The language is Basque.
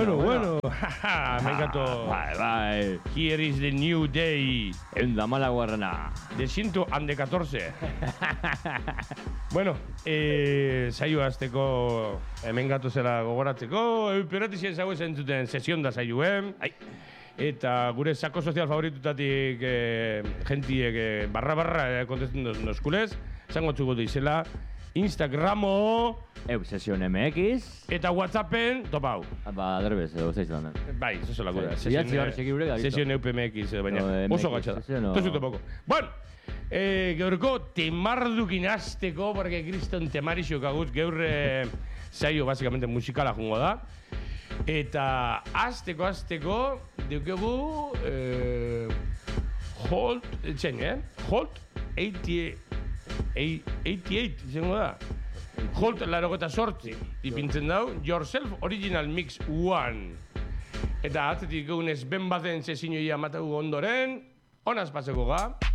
Bueno. Meikato. Bai. Here is the new day. Eunda malaguarrena. De 114. Bueno, saio azteko hemen gatozela gogoratzeko. Euperatizien zago zentzuten sesion da saioen. Eta gure sako sozial favoritutatik gentiek barra kontesten noskulez. Zango txuko izela Instagramo Sesion MX. eta Whatsappen topau. Ba, derbez, zeiz lan. Bai, eso se la cura. Sesion EUPMX, baina oso gatsa da. Tozu topoko. Bueno, gaurko temardukin azteko, porque kriston temarixo kaguz, gaur saio basicamente musikala jungo da. Eta azteko, deukegu Holt 88 izango da. Holt 88 ipintzen dau, Yourself Original Mix 1. Eta atzetik egunez ben baten zezinoi amatagu ondoren, honaz paseko ga.